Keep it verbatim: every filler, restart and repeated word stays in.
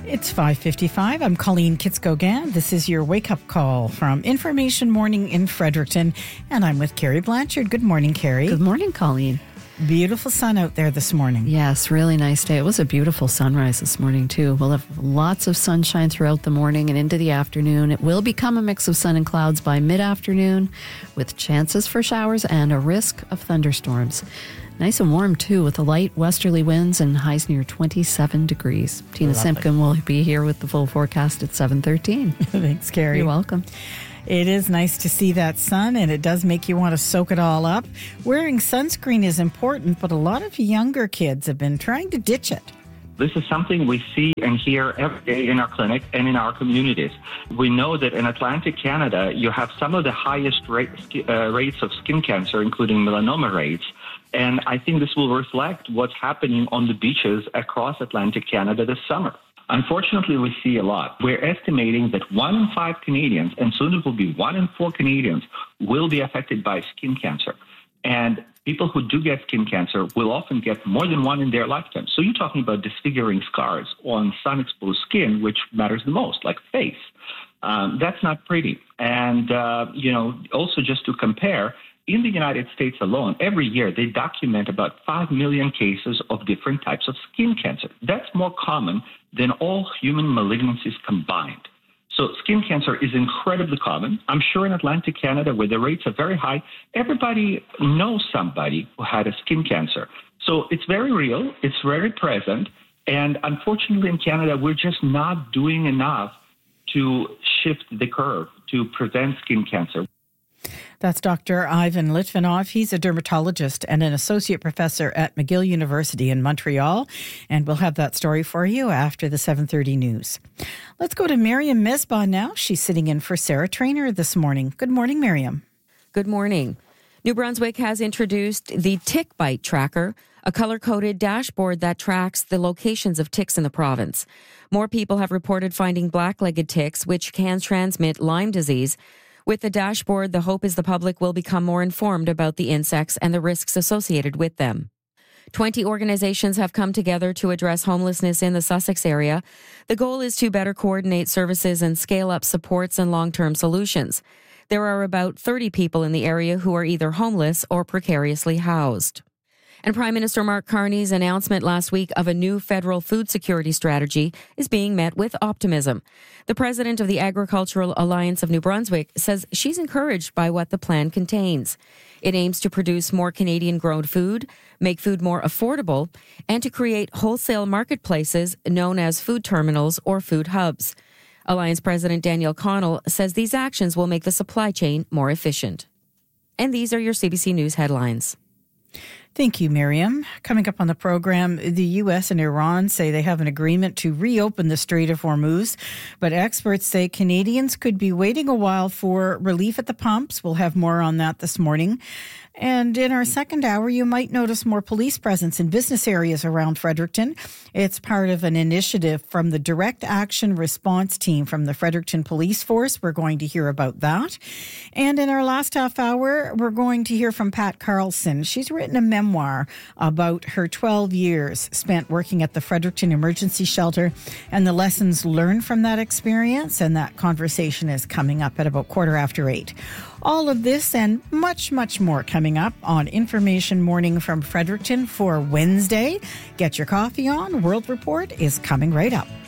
It's five fifty-five. I'm Colleen Kitz-Gauguin. This is your wake-up call from Information Morning in Fredericton, and I'm with Carrie Blanchard. Good morning, Carrie. Good morning, Colleen. Beautiful sun out there this morning. Yes, really nice day. It was a beautiful sunrise this morning, too. We'll have lots of sunshine throughout the morning and into the afternoon. It will become a mix of sun and clouds by mid-afternoon, with chances for showers and a risk of thunderstorms. Nice and warm, too, with the light westerly winds and highs near twenty-seven degrees. Tina Simpkin will be here with the full forecast at seven thirteen. Thanks, Carrie. You're welcome. It is nice to see that sun, and it does make you want to soak it all up. Wearing sunscreen is important, but a lot of younger kids have been trying to ditch it. This is something we see and hear every day in our clinic and in our communities. We know that in Atlantic Canada, you have some of the highest rate, uh, rates of skin cancer, including melanoma rates. And I think this will reflect what's happening on the beaches across Atlantic Canada this summer. Unfortunately, we see a lot. We're estimating that one in five Canadians, and soon it will be one in four Canadians, will be affected by skin cancer. And people who do get skin cancer will often get more than one in their lifetime. So you're talking about disfiguring scars on sun-exposed skin, which matters the most, like face. Um, that's not pretty. And, uh, you know, also just to compare, in the United States alone, every year they document about five million cases of different types of skin cancer. That's more common than all human malignancies combined. So skin cancer is incredibly common. I'm sure in Atlantic Canada, where the rates are very high, everybody knows somebody who had a skin cancer. So it's very real, it's very present, and unfortunately in Canada, we're just not doing enough to shift the curve to prevent skin cancer. That's Doctor Ivan Litvinov. He's a dermatologist and an associate professor at McGill University in Montreal. And we'll have that story for you after the seven thirty news. Let's go to Miriam Mesbah now. She's sitting in for Sarah Trainer this morning. Good morning, Miriam. Good morning. New Brunswick has introduced the Tick Bite Tracker, a color-coded dashboard that tracks the locations of ticks in the province. More people have reported finding black-legged ticks, which can transmit Lyme disease. With the dashboard, the hope is the public will become more informed about the insects and the risks associated with them. Twenty organizations have come together to address homelessness in the Sussex area. The goal is to better coordinate services and scale up supports and long-term solutions. There are about thirty people in the area who are either homeless or precariously housed. And Prime Minister Mark Carney's announcement last week of a new federal food security strategy is being met with optimism. The president of the Agricultural Alliance of New Brunswick says she's encouraged by what the plan contains. It aims to produce more Canadian-grown food, make food more affordable, and to create wholesale marketplaces known as food terminals or food hubs. Alliance President Daniel Connell says these actions will make the supply chain more efficient. And these are your C B C News headlines. Thank you, Miriam. Coming up on the program, the U S and Iran say they have an agreement to reopen the Strait of Hormuz, but experts say Canadians could be waiting a while for relief at the pumps. We'll have more on that this morning. And in our second hour, you might notice more police presence in business areas around Fredericton. It's part of an initiative from the Direct Action Response Team from the Fredericton Police Force. We're going to hear about that. And in our last half hour, we're going to hear from Pat Carlson. She's written a memoir about her twelve years spent working at the Fredericton Emergency Shelter and the lessons learned from that experience. And that conversation is coming up at about quarter after eight. All of this and much, much more coming up on Information Morning from Fredericton for Wednesday. Get your coffee on. World Report is coming right up.